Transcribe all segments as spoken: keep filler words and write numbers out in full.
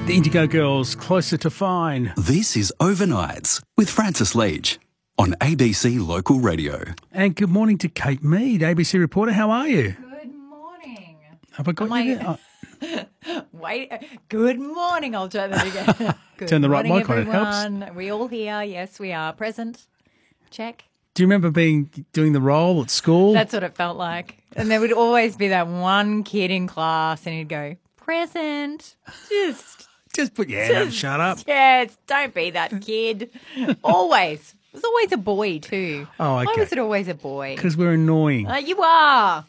The Indigo Girls, Closer to Fine. This is Overnights with Francis Leach on A B C Local Radio. And good morning to Kate Mead, A B C reporter. How are you? Good morning. Have I got Am you I- there? Oh, Wait, good morning. I'll try that again. Good Turn the right morning, mic on, it helps. everyone. Are we all here? Yes, we are. Present. Check. do you remember being doing the role at school? That's what it felt like. And there would always be that one kid in class and he'd go, present. Just, Just put your hand up, shut up. yes, don't be that kid. Always. It was always a boy too. Oh, okay. Why was it always a boy? Because we're annoying. Uh, you are.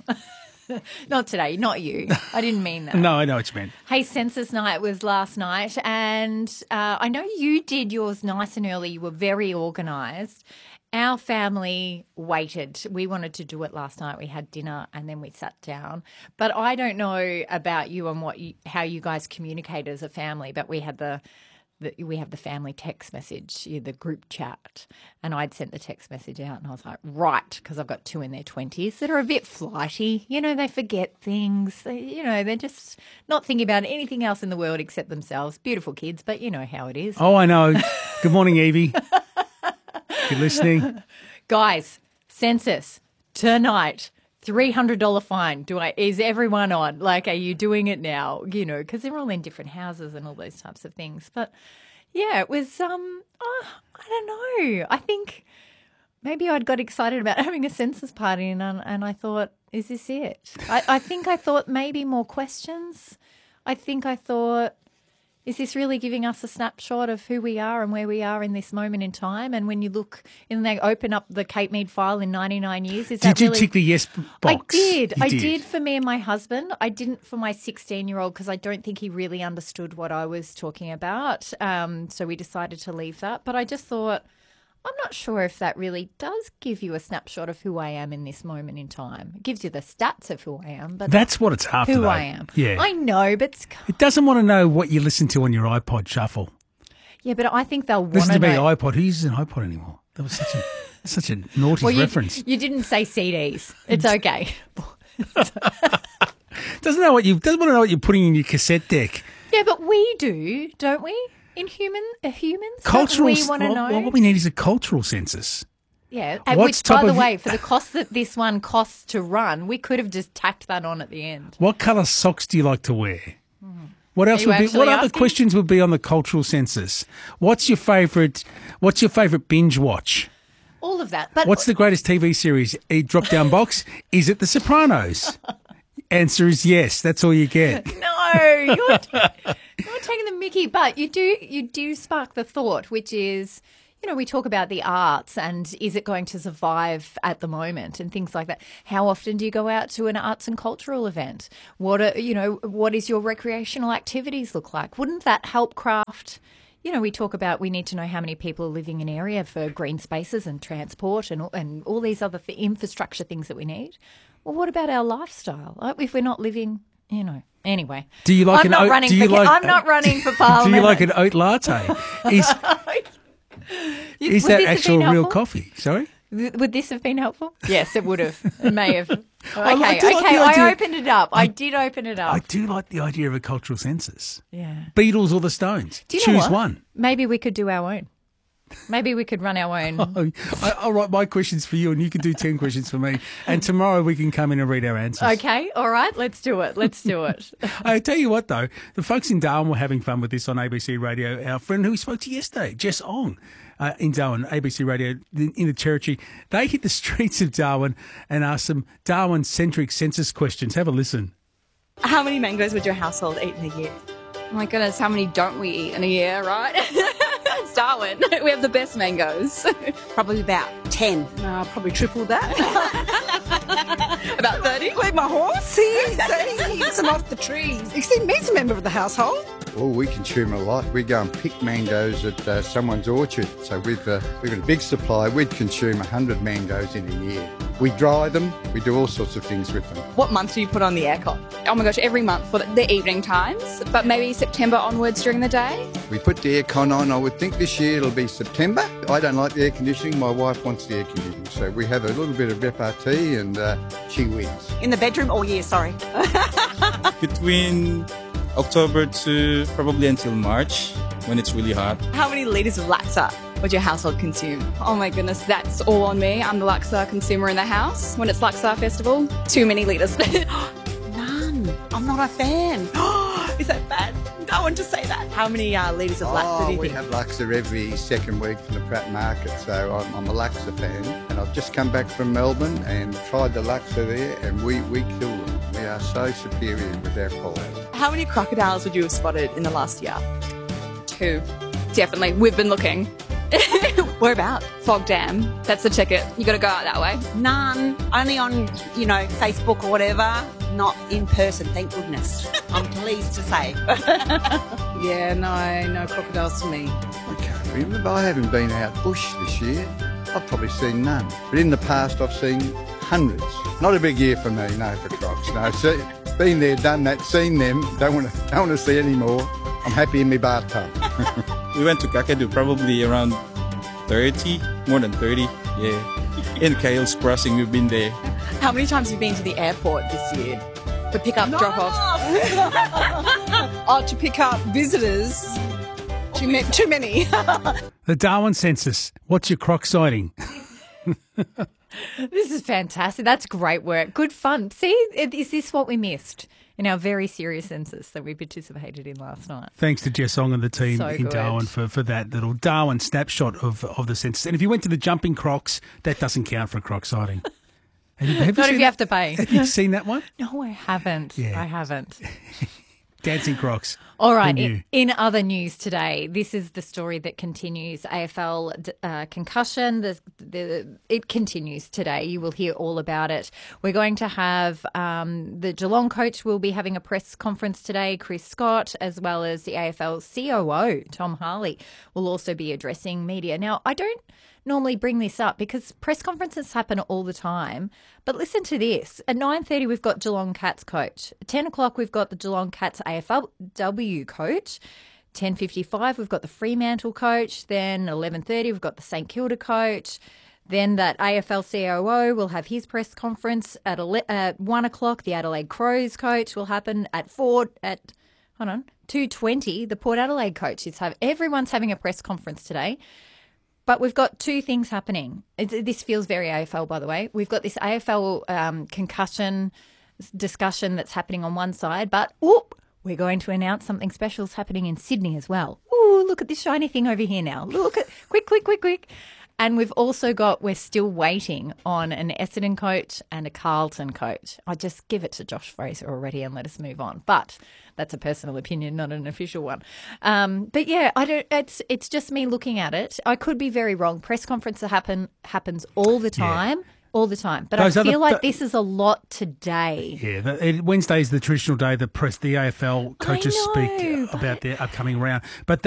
Not today, not you. I didn't mean that. No, I know what you meant. Hey, census night was last night, and uh, I know you did yours nice and early. You were very organised. Our family waited. We wanted to do it last night. We had dinner and then we sat down. But I don't know about you and what you, how you guys communicate as a family. But we had the, the we have the family text message, the group chat, and I'd sent the text message out, and I was like, right, because I've got two in their twenties that are a bit flighty. You know, they forget things. They, you know, they're just not thinking about anything else in the world except themselves. Beautiful kids, but you know how it is. Oh, I know. Good morning, Evie. You're listening? Guys, census tonight, three hundred dollars fine. Do I? Is everyone on? Like, are you doing it now? You know, because they're all in different houses and all those types of things. But yeah, it was. Um, oh, I don't know. I think maybe I'd got excited about having a census party, and and I thought, is this it? I, I think I thought maybe more questions. I think I thought, is this really giving us a snapshot of who we are and where we are in this moment in time? And when you look and they open up the Kate Mead file in ninety-nine years, is that Did you really... tick the yes box? I did. You I did for me and my husband. I didn't for my sixteen-year-old because I don't think he really understood what I was talking about. Um, so we decided to leave that. But I just thought, I'm not sure if that really does give you a snapshot of who I am in this moment in time. It gives you the stats of who I am, but That's what it's after, who though. I am. Yeah. I know, but It doesn't want to know what you listen to on your iPod shuffle. yeah, but I think they'll want Listen to to me, know. iPod. Who uses an iPod anymore? That was such a such a naughty Well, you, reference. you didn't say C Ds. It's okay. Doesn't know what you doesn't want to know what you're putting in your cassette deck. Yeah, but we do, don't we? In human, uh, humans, Cultural. Don't we want to well, know. What we need is a cultural census. Yeah, and What's which, by top the of way, you- for the cost that this one costs to run, we could have just tacked that on at the end. What colour socks do you like to wear? What else you would be? actually What other asking? questions would be on the cultural census? What's your favourite? What's your favourite binge watch? All of that. But What's the greatest T V series? A drop down box. Is it The Sopranos? Answer is yes. That's all you get. no, you're, you're taking the mickey. But you do, you do spark the thought, which is, you know, we talk about the arts and is it going to survive at the moment and things like that. How often do you go out to an arts and cultural event? What are, you know, what is your recreational activities look like? Wouldn't that help craft? You know, we talk about we need to know how many people are living in area for green spaces and transport and and all these other th- infrastructure things that we need. Well, what about our lifestyle? Like, if we're not living, you know. Anyway, Do you like I'm an not oat- running do you for like- I'm not running for parliament. Do you like an oat latte? Is You- is would that this have actual been real helpful? coffee? Sorry. Th- Would this have been helpful? Yes, it would have. It may have. Okay, I do like okay. the idea- I opened it up. I, did open it up. I do like the idea of a cultural census. yeah. Beatles or the Stones? Do you know Choose what? one. Maybe we could do our own. Maybe we could run our own. Oh, I, I'll write my questions for you and you can do ten questions for me. And tomorrow we can come in and read our answers. Okay, all right. Let's do it. Let's do it. I tell you what, though, the folks in Darwin were having fun with this on A B C Radio. Our friend who we spoke to yesterday, Jess Ong, uh, in Darwin, A B C Radio in in the Territory, they hit the streets of Darwin and asked some Darwin-centric census questions. Have a listen. How many mangoes would your household eat in a year? Oh my goodness, how many don't we eat in a year, right? It's Darwin. We have the best mangoes. Probably about ten. Uh, probably triple that. About thirty. Like my horse, see, see, he eats them off the trees. Except me's a member of the household. Oh, we consume a lot. We go and pick mangoes at uh, someone's orchard. So we've, uh, we've got a big supply. We'd consume one hundred mangoes in a year. We dry them. We do all sorts of things with them. What month do you put on the aircon? Oh my gosh, every month for the, the evening times, but maybe September onwards during the day. We put the aircon on. I would think this year it'll be September. I don't like the air conditioning. My wife wants the air conditioning. So we have a little bit of repartee and uh, she wins. In the bedroom all year, sorry. Between October to probably until March when it's really hot. How many litres of Laksa would your household consume? Oh my goodness, that's all on me. I'm the Laksa consumer in the house when it's Laksa Festival. Too many litres. None. I'm not a fan. Is that bad? I want to say that. How many uh, litres of Laksa Oh, do you we think? have Laksa every second week from the Pratt Market, so I'm, I'm a Laksa fan. And I've just come back from Melbourne and tried the Laksa there, and we, we kill them. We are so superior with our quality. How many crocodiles would you have spotted in the last year? Two. Definitely. We've been looking. Whereabouts? Fog Dam. That's the ticket. You got to go out that way. None. Only on, you know, Facebook or whatever. Not in person, thank goodness. I'm pleased to say. Yeah, no, no crocodiles for me. I can't remember. I haven't been out bush this year. I've probably seen none. But in the past, I've seen hundreds. Not a big year for me, no, for crocs. No, see, been there, done that, seen them. Don't want to, don't want to see any more. I'm happy in my bathtub. We went to Kakadu probably around thirty, more than thirty, yeah. In Kales Crossing, we've been there. How many times have you been to the airport this year? For pick up, drop off. Oh, to pick up visitors. Too, ma- too many. The Darwin Census. What's your croc sighting? This is fantastic. That's great work. Good fun. See, is this what we missed in our very serious census that we participated in last night? Thanks to Jess Ong and the team So in good. Darwin for, for that little Darwin snapshot of, of the census. And if you went to the jumping crocs, that doesn't count for a croc sighting. Have you, have Not seen if you that? have to pay. Have you seen that one? No, I haven't. Yeah. I haven't. Dancing crocs. All right. Who In, knew? in other news today, this is the story that continues. A F L uh, concussion. The, the it continues today. You will hear all about it. We're going to have um, the Geelong coach will be having a press conference today. Chris Scott, as well as the A F L C O O Tom Harley, will also be addressing media. Now, I don't normally bring this up because press conferences happen all the time. But listen to this. At nine thirty, we've got Geelong Cats coach. At ten o'clock, we've got the Geelong Cats A F L W coach. ten fifty-five, we've got the Fremantle coach. Then eleven thirty, we've got the St Kilda coach. Then that A F L C O O will have his press conference. At ele- at one o'clock, the Adelaide Crows coach will happen. At four, at, hold on, two twenty, the Port Adelaide coach is have. Everyone's having a press conference today. But we've got two things happening. It, this feels very A F L, by the way. We've got this A F L um, concussion discussion that's happening on one side, but oop, we're going to announce something special is happening in Sydney as well. Ooh, look at this shiny thing over here now. Look at, quick, quick, quick, quick. And we've also got, we're still waiting on an Essendon coach and a Carlton coach. I just give it to Josh Fraser already and let us move on. But that's a personal opinion, not an official one. Um, but yeah, I don't. It's it's just me looking at it. I could be very wrong. Press conferences happen happens all the time. Yeah. All the time. But Those I feel other- like this is a lot today. Yeah, the, it, Wednesday is the traditional day the press, the A F L coaches know, speak about their upcoming round. But